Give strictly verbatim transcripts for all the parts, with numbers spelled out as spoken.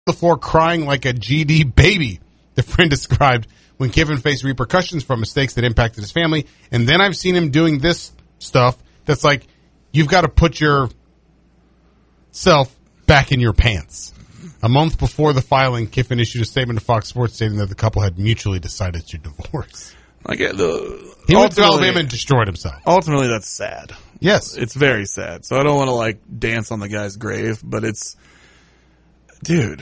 the floor crying like a G D baby, the friend described when Kiffin faced repercussions from mistakes that impacted his family. And then I've seen him doing this stuff that's like, you've got to put yourself back in your pants. A month before the filing, Kiffin issued a statement to Fox Sports stating that the couple had mutually decided to divorce. Like the, he went to Alabama and destroyed himself. Ultimately, that's sad. Yes. It's very sad. So I don't want to, like, dance on the guy's grave, but it's, dude,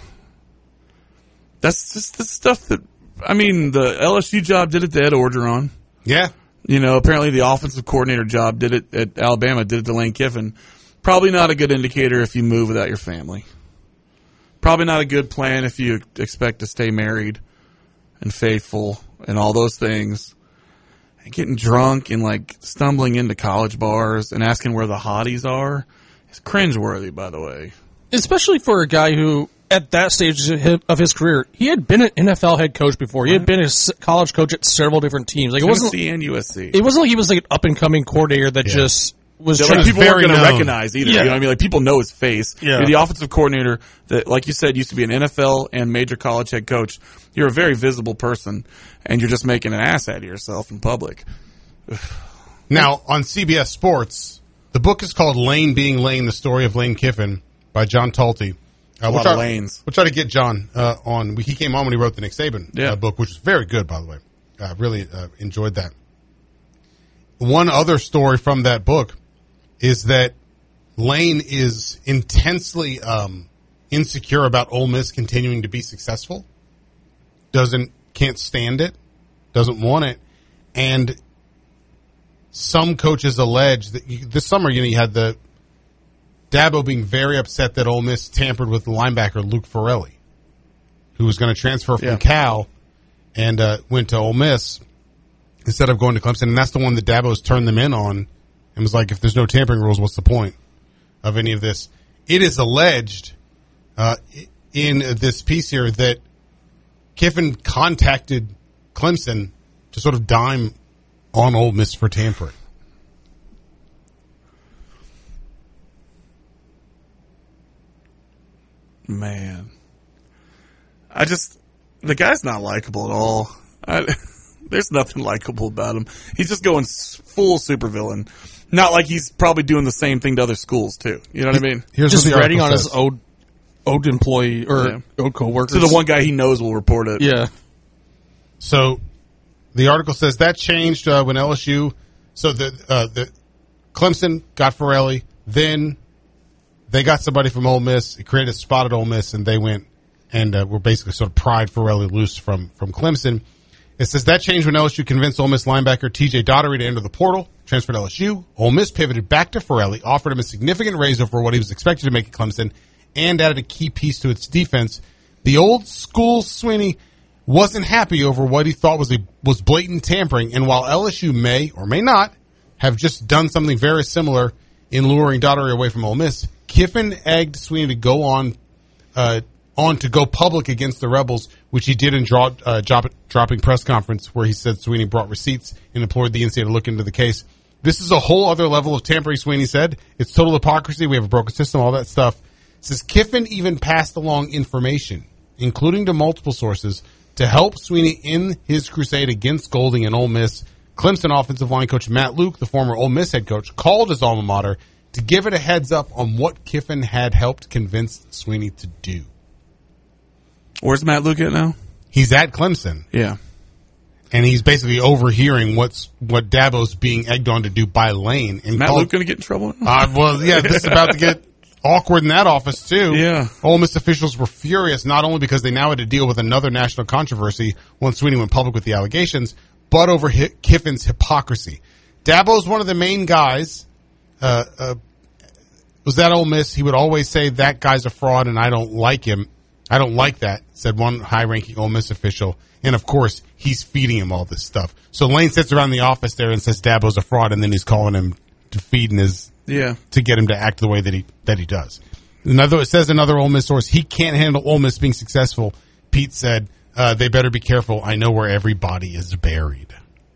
that's just the stuff that, I mean, the L S U job did it to Ed Orgeron. Yeah. You know, apparently the offensive coordinator job did it at Alabama, did it to Lane Kiffin. Probably not a good indicator if you move without your family. Probably not a good plan if you expect to stay married and faithful and all those things. And getting drunk and, like, stumbling into college bars and asking where the hotties are is cringeworthy, by the way. Especially for a guy who, at that stage of his career, he had been an N F L head coach before. He had been a college coach at several different teams. Like, it wasn't Tennessee and U S C. It wasn't like he was like an up-and-coming coordinator that yeah. just was yeah, trying like to people weren't going to recognize either. Yeah. You know what I mean? Like, people know his face. Yeah. You're the offensive coordinator that, like you said, used to be an N F L and major college head coach. You're a very visible person, and you're just making an ass out of yourself in public. Now, on C B S Sports, the book is called Lane Being Lane, The Story of Lane Kiffin by John Talty. Uh, a we'll lot try, of lanes. We'll try to get John uh, on. He came on when he wrote the Nick Saban yeah. uh, book, which was very good, by the way. I uh, really uh, enjoyed that. One other story from that book is that Lane is intensely um, insecure about Ole Miss continuing to be successful. Doesn't, can't stand it. Doesn't want it. And some coaches allege that you, this summer, you know, you had the Dabo being very upset that Ole Miss tampered with the linebacker Luke Farrelly, who was going to transfer from yeah. Cal and uh, went to Ole Miss instead of going to Clemson. And that's the one that Dabo's turned them in on and was like, if there's no tampering rules, what's the point of any of this? It is alleged uh, in this piece here that Kiffin contacted Clemson to sort of dime on Ole Miss for tampering. Man. I just, the guy's not likable at all. I, there's nothing likable about him. He's just going full supervillain. Not like he's probably doing the same thing to other schools, too. You know what I mean? Here's just ratting on his old, old employee or yeah. old co-workers. So the one guy he knows will report it. Yeah. So the article says that changed uh, when L S U, so the, uh, the Clemson got Farrelly, then they got somebody from Ole Miss. It created a spot at Ole Miss, and they went and uh, were basically sort of pried Farrelly loose from, from Clemson. It says that changed when L S U convinced Ole Miss linebacker T J Daugherty to enter the portal, transferred to L S U. Ole Miss pivoted back to Farrelly, offered him a significant raise over what he was expected to make at Clemson, and added a key piece to its defense. The old school Sweeney wasn't happy over what he thought was a was blatant tampering, and while L S U may or may not have just done something very similar in luring Daugherty away from Ole Miss, Kiffin egged Sweeney to go on uh, on to go public against the Rebels, which he did in draw, uh, drop, dropping press conference where he said Sweeney brought receipts and implored the N C double A to look into the case. This is a whole other level of tampering, Sweeney said. It's total hypocrisy. We have a broken system, all that stuff. It says Kiffin even passed along information, including to multiple sources, to help Sweeney in his crusade against Golding and Ole Miss. Clemson offensive line coach Matt Luke, the former Ole Miss head coach, called his alma mater to give it a heads up on what Kiffin had helped convince Sweeney to do. Where's Matt Luke at now? He's at Clemson. Yeah. And he's basically overhearing what's what Dabo's being egged on to do by Lane. And Matt called, Luke going to get in trouble? Uh, well, yeah, this is about to get awkward in that office, too. Yeah. Ole Miss officials were furious, not only because they now had to deal with another national controversy once Sweeney went public with the allegations, but over H- Kiffin's hypocrisy. Dabo's one of the main guys. Uh, uh, was that Ole Miss? He would always say, that guy's a fraud and I don't like him. I don't like that, said one high-ranking Ole Miss official. And, of course, he's feeding him all this stuff. So Lane sits around the office there and says Dabo's a fraud, and then he's calling him to feed in his yeah to get him to act the way that he that he does. Another it says another Ole Miss source, he can't handle Ole Miss being successful. Pete said, uh, they better be careful. I know where every body is buried.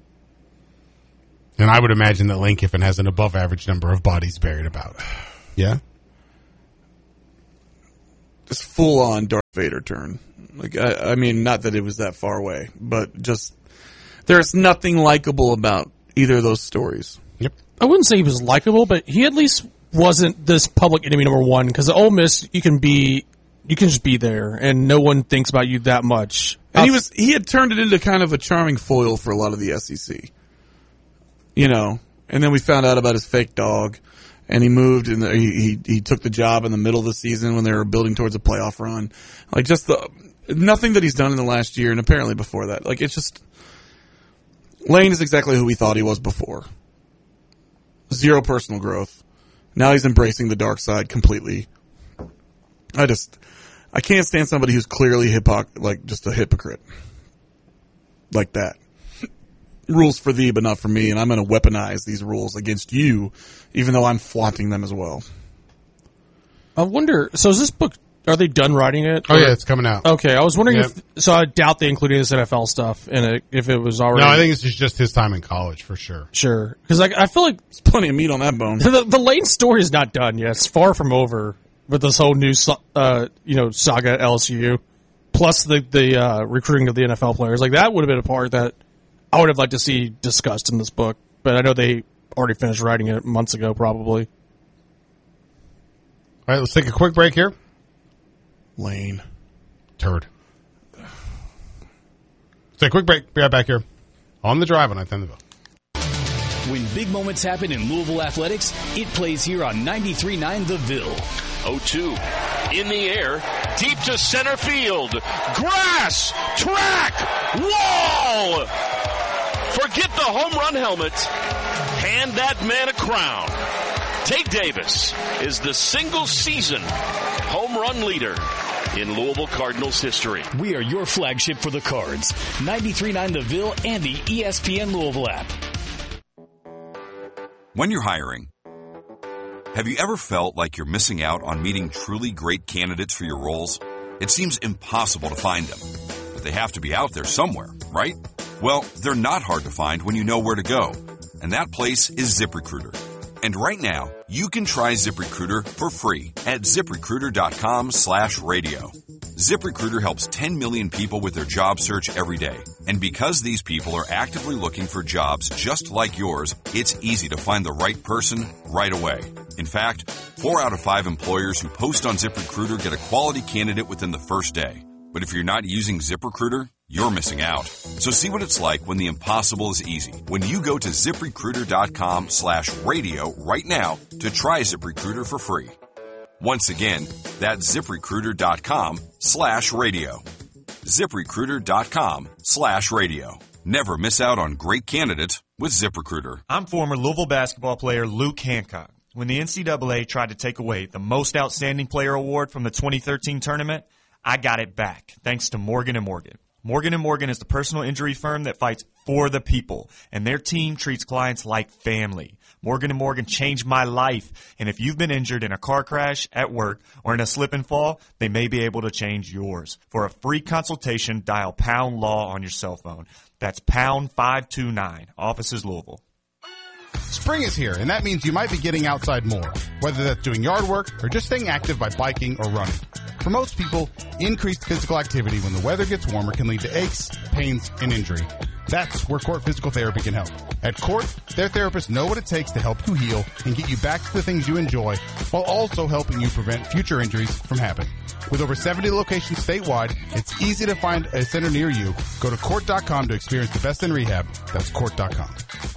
And I would imagine that Lane Kiffin has an above-average number of bodies buried about. Yeah? this full-on Darth Vader turn. Like, I, I mean, not that it was that far away, but just there's nothing likable about either of those stories. Yep. I wouldn't say he was likable, but he at least wasn't this public enemy number one. Because at Ole Miss, you can be, you can just be there, and no one thinks about you that much. And he was he had turned it into kind of a charming foil for a lot of the S E C. You know, and then we found out about his fake dog. And he moved, and he, he he took the job in the middle of the season when they were building towards a playoff run. Like, just the nothing that he's done in the last year, and apparently before that. Like, it's just Lane is exactly who we thought he was before. Zero personal growth. Now he's embracing the dark side completely. I just I can't stand somebody who's clearly hypoc- like just a hypocrite like that. Rules for thee, but not for me, and I'm going to weaponize these rules against you, even though I'm flaunting them as well. I wonder, so is this book, are they done writing it? Oh, or, yeah, it's coming out. Okay, I was wondering yep. if, so I doubt they included this N F L stuff in it, if it was already. No, I think it's just his time in college, for sure. Sure. Because I, I feel like. There's plenty of meat on that bone. The, the Lane story is not done yet. It's far from over with this whole new, uh, you know, saga at L S U, plus the, the uh, recruiting of the N F L players. Like, that would have been a part that I would have liked to see discussed in this book, but I know they already finished writing it months ago, probably. All right, let's take a quick break here. Lane. Turd. Let's take a quick break. Be right back here on The Drive on I ten The Ville. When big moments happen in Louisville athletics, it plays here on ninety-three point nine The Ville. oh two in the air, deep to center field. Grass, track, wall. Forget the home run helmet. Hand that man a crown. Tate Davis is the single season home run leader in Louisville Cardinals history. We are your flagship for the Cards. ninety-three point nine The Ville and the E S P N Louisville app. When you're hiring, have you ever felt like you're missing out on meeting truly great candidates for your roles? It seems impossible to find them, but they have to be out there somewhere, right? Well, they're not hard to find when you know where to go, and that place is ZipRecruiter. And right now, you can try ZipRecruiter for free at ZipRecruiter.com slash radio. ZipRecruiter helps ten million people with their job search every day. And because these people are actively looking for jobs just like yours, it's easy to find the right person right away. In fact, four out of five employers who post on ZipRecruiter get a quality candidate within the first day. But if you're not using ZipRecruiter, you're missing out. So see what it's like when the impossible is easy. When you go to ZipRecruiter.com slash radio right now to try ZipRecruiter for free. Once again, that's ZipRecruiter.com slash radio. ZipRecruiter.com slash radio. Never miss out on great candidates with ZipRecruiter. I'm former Louisville basketball player Luke Hancock. When the N C double A tried to take away the Most Outstanding Player award from the twenty thirteen tournament, I got it back, thanks to Morgan and Morgan. Morgan and Morgan is the personal injury firm that fights for the people, and their team treats clients like family. Morgan and Morgan changed my life, and if you've been injured in a car crash, at work, or in a slip and fall, they may be able to change yours. For a free consultation, dial pound law on your cell phone. That's pound five two nine, offices Louisville. Spring is here, and that means you might be getting outside more, whether that's doing yard work or just staying active by biking or running. For most people, increased physical activity when the weather gets warmer can lead to aches, pains, and injury. That's where Court Physical Therapy can help. At Court, their therapists know what it takes to help you heal and get you back to the things you enjoy, while also helping you prevent future injuries from happening. With over seventy locations statewide, it's easy to find a center near you. Go to court dot com to experience the best in rehab. That's court dot com.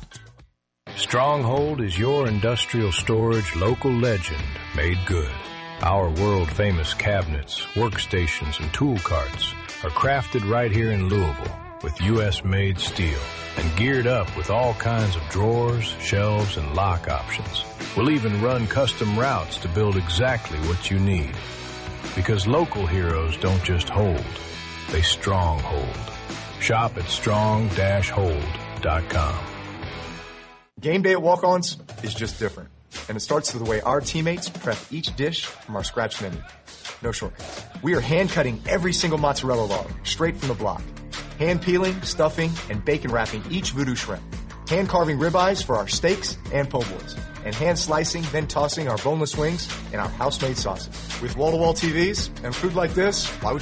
Stronghold is your industrial storage local legend made good. Our world-famous cabinets, workstations, and tool carts are crafted right here in Louisville with U S-made steel and geared up with all kinds of drawers, shelves, and lock options. We'll even run custom routes to build exactly what you need. Because local heroes don't just hold, they stronghold. Shop at strong dash hold dot com. Game day at Walk-Ons is just different. And it starts with the way our teammates prep each dish from our scratch menu. No shortcuts. We are hand cutting every single mozzarella log straight from the block. Hand peeling, stuffing, and bacon wrapping each voodoo shrimp. Hand carving ribeyes for our steaks and po' boys. and hand slicing, then tossing our boneless wings in our house-made sauces. With wall-to-wall T Vs and food like this, why would